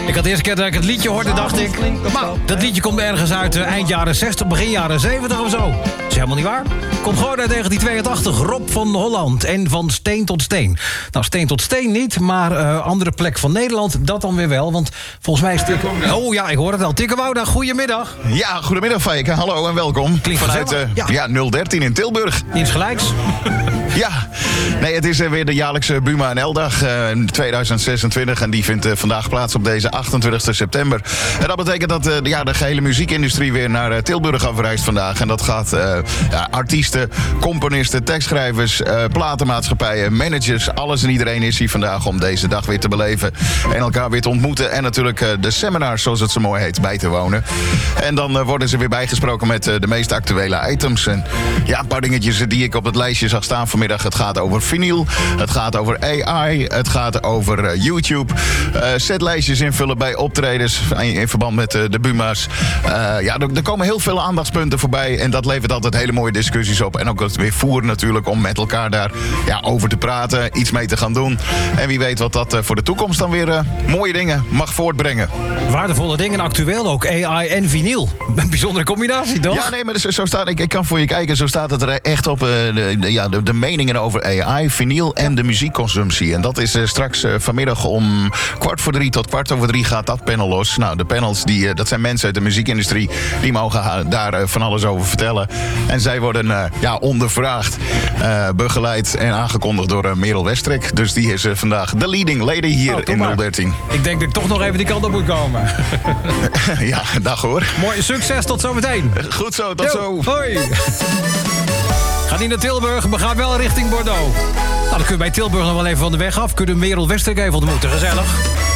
Ik had de eerste keer dat ik het liedje hoorde, dacht ik... Nou, dat liedje komt ergens uit eind jaren 60, begin jaren 70 of zo. Dat is helemaal niet waar. Komt gewoon uit 1982. Rob van Holland en van Steen tot Steen. Nou, Steen tot Steen niet, maar andere plek van Nederland, dat dan weer wel. Want volgens mij is Tikke... Oh ja, ik hoor het al. Tikke Wouda, goedemiddag. Ja, goedemiddag Fijke. Hallo en welkom. Klinkt vanuit ja. 013 in Tilburg. Niets gelijks. Ja, nee, het is weer de jaarlijkse Buma NL-dag 2026. En die vindt vandaag plaats op deze 28 september. En dat betekent dat de gehele muziekindustrie weer naar Tilburg afreist vandaag. En dat gaat artiesten, componisten, tekstschrijvers, platenmaatschappijen, managers. Alles en iedereen is hier vandaag om deze dag weer te beleven. En elkaar weer te ontmoeten. En natuurlijk de seminars, zoals het zo mooi heet, bij te wonen. En dan worden ze weer bijgesproken met de meest actuele items. En ja, een paar dingetjes die ik op het lijstje zag staan vanmiddag. Het gaat over vinyl, het gaat over AI, het gaat over YouTube. Setlijstjes invullen bij optredens in verband met de Buma's. Er komen heel veel aandachtspunten voorbij. En dat levert altijd hele mooie discussies op. En ook het weer voeren natuurlijk om met elkaar daar over te praten. Iets mee te gaan doen. En wie weet wat dat voor de toekomst dan weer mooie dingen mag voortbrengen. Waardevolle dingen, actueel ook. AI en vinyl. Een bijzondere combinatie, toch? Ja, nee, maar zo staat, ik kan voor je kijken. Zo staat het er echt op de meningen over AI, vinyl en de muziekconsumptie. En dat is straks vanmiddag om 2:45 tot 2:15 gaat dat panel los. Nou, de panels, dat zijn mensen uit de muziekindustrie. Die mogen daar van alles over vertellen. En zij worden ondervraagd, begeleid en aangekondigd door Merel Westrik. Dus die is vandaag de leading lady hier in 013. Ik denk dat ik toch nog even die kant op moet komen. Ja, dag hoor. Mooi, succes, tot zometeen. Goed zo, tot zo. Hoi. Ga niet naar Tilburg, maar ga wel richting Bordeaux. Nou, dan kun je bij Tilburg nog wel even van de weg af. Kunnen Merel Westrik even ontmoeten, gezellig.